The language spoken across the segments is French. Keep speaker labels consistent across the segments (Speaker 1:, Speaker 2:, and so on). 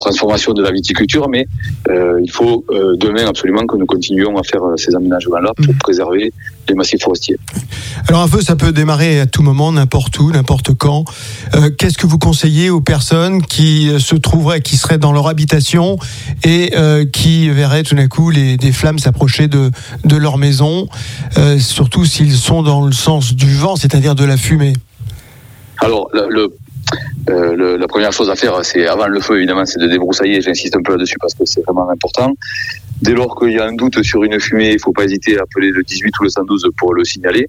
Speaker 1: transformation de la viticulture, mais il faut demain absolument que nous continuions à faire ces aménagements-là pour préserver les massifs forestiers.
Speaker 2: Alors un feu, ça peut démarrer à tout moment, n'importe où, n'importe quand. Qu'est-ce que vous conseillez aux personnes qui seraient dans leur habitation et qui verraient tout d'un coup des flammes s'approcher de leur maison, surtout s'ils sont dans le sens du vent, c'est-à-dire de la fumée?
Speaker 1: Alors, la première chose à faire, c'est avant le feu, évidemment, c'est de débroussailler. J'insiste un peu là-dessus parce que c'est vraiment important. Dès lors qu'il y a un doute sur une fumée, il ne faut pas hésiter à appeler le 18 ou le 112 pour le signaler.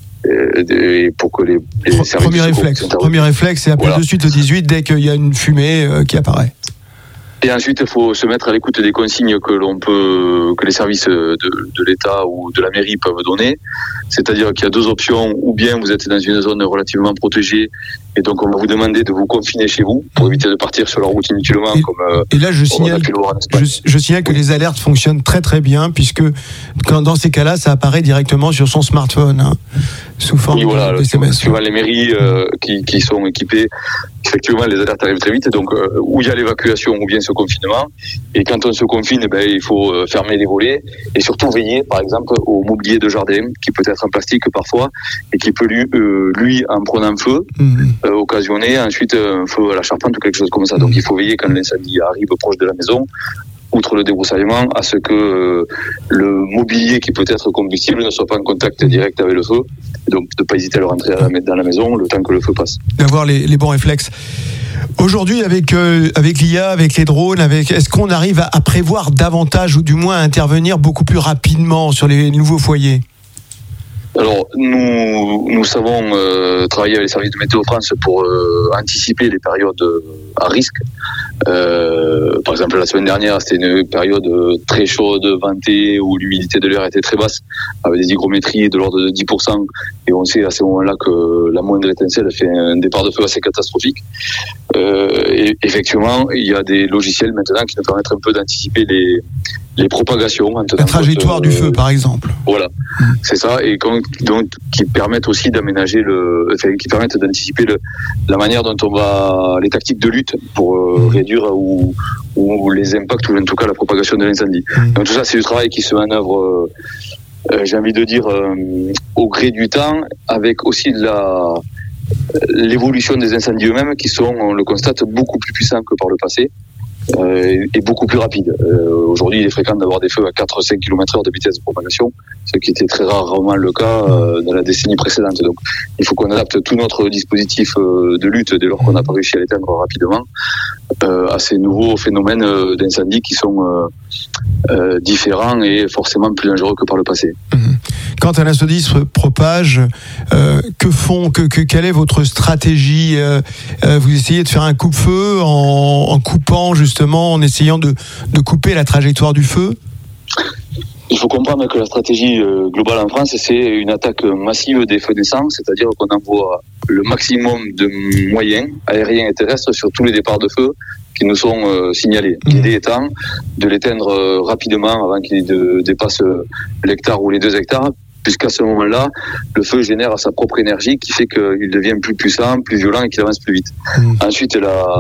Speaker 1: Et pour que les services...
Speaker 2: Premier réflexe, c'est appeler de suite le 18 dès qu'il y a une fumée qui apparaît.
Speaker 1: Et ensuite, il faut se mettre à l'écoute des consignes que les services de l'État ou de la mairie peuvent donner. C'est-à-dire qu'il y a deux options. Ou bien vous êtes dans une zone relativement protégée, et donc on va vous demander de vous confiner chez vous pour éviter de partir sur la route inutilement.
Speaker 2: Et là, je signale que les alertes fonctionnent très très bien, puisque dans ces cas-là, ça apparaît directement sur son smartphone, sous forme de SMS.
Speaker 1: Suivant les mairies qui sont équipées, effectivement, les alertes arrivent très vite. Donc, où il y a l'évacuation ou bien ce confinement. Et quand on se confine, il faut fermer les volets et surtout veiller, par exemple, au mobilier de jardin, qui peut être en plastique parfois et qui peut lui en prenant feu, occasionner ensuite un feu à la charpente ou quelque chose comme ça. Donc, il faut veiller quand l'incendie arrive proche de la maison, outre le débroussaillement, à ce que le mobilier qui peut être combustible ne soit pas en contact direct avec le feu. Donc, de ne pas hésiter à le rentrer dans la maison le temps que le feu passe.
Speaker 2: D'avoir les bons réflexes. Aujourd'hui, avec l'IA, avec les drones, est-ce qu'on arrive à prévoir davantage ou du moins à intervenir beaucoup plus rapidement sur les nouveaux foyers ?
Speaker 1: Alors, nous savons travailler avec les services de Météo France pour anticiper les périodes à risque. Par exemple, la semaine dernière, c'était une période très chaude, ventée, où l'humidité de l'air était très basse, avec des hygrométries de l'ordre de 10%. Et on sait à ces moments-là que la moindre étincelle fait un départ de feu assez catastrophique. Et effectivement, il y a des logiciels maintenant qui nous permettent un peu d'anticiper les propagations.
Speaker 2: La trajectoire du feu, par exemple.
Speaker 1: Voilà, c'est ça, et donc qui permettent aussi d'anticiper la manière dont les tactiques de lutte pour réduire ou les impacts ou en tout cas la propagation de l'incendie. Donc tout ça, c'est du travail qui se met en œuvre, j'ai envie de dire, au gré du temps, avec aussi l'évolution des incendies eux-mêmes qui sont, on le constate, beaucoup plus puissants que par le passé. Et beaucoup plus rapide. Aujourd'hui, il est fréquent d'avoir des feux à 4-5 km/h de vitesse de propagation, ce qui était très rarement le cas dans la décennie précédente. Donc, il faut qu'on adapte tout notre dispositif de lutte dès lors qu'on n'a pas réussi à l'éteindre rapidement à ces nouveaux phénomènes d'incendie qui sont différents et forcément plus dangereux que par le passé.
Speaker 2: Quand un incendie se propage, quelle est votre stratégie ? Vous essayez de faire un coupe-feu en coupant justement, en essayant de couper la trajectoire du feu ?
Speaker 1: Il faut comprendre que la stratégie globale en France, c'est une attaque massive des feux naissants, c'est-à-dire qu'on envoie le maximum de moyens aériens et terrestres sur tous les départs de feu qui nous sont signalés. L'idée étant de l'éteindre rapidement avant qu'il dépasse l'hectare ou les 2 hectares, puisqu'à ce moment-là, le feu génère sa propre énergie qui fait qu'il devient plus puissant, plus violent et qu'il avance plus vite. Ensuite,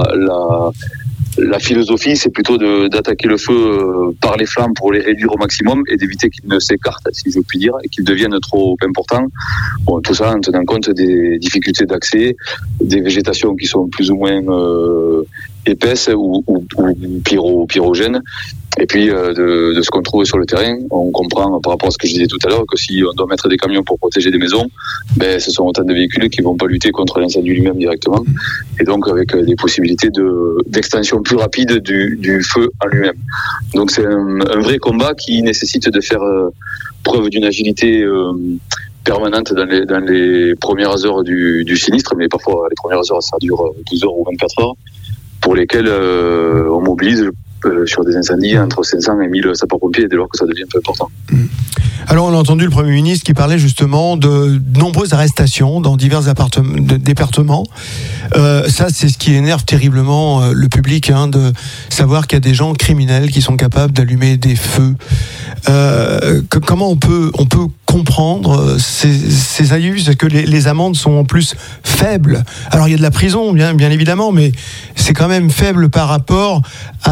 Speaker 1: la philosophie, c'est plutôt d'attaquer le feu par les flammes pour les réduire au maximum et d'éviter qu'ils ne s'écartent, si je puis dire, et qu'ils deviennent trop importants. Bon, tout ça en tenant compte des difficultés d'accès, des végétations qui sont plus ou moins épaisses ou pyrogènes. Et puis de ce qu'on trouve sur le terrain, on comprend par rapport à ce que je disais tout à l'heure que si on doit mettre des camions pour protéger des maisons, ce sont autant de véhicules qui vont pas lutter contre l'incendie lui-même directement, et donc avec des possibilités d'extension plus rapide du feu en lui-même. Donc c'est un vrai combat qui nécessite de faire preuve d'une agilité permanente dans les premières heures du sinistre, mais parfois les premières heures ça dure 12 heures ou 24 heures, pour lesquelles on mobilise sur des incendies entre 500 et 1000 sapeurs-pompiers dès lors que ça devient un peu important.
Speaker 2: Alors on a entendu le Premier ministre qui parlait justement de nombreuses arrestations dans divers départements. Ça c'est ce qui énerve terriblement le public, de savoir qu'il y a des gens criminels qui sont capables d'allumer des feux. Comment on peut comprendre ces aïeux, c'est que les amendes sont en plus faibles. Alors il y a de la prison, bien évidemment, mais c'est quand même faible par rapport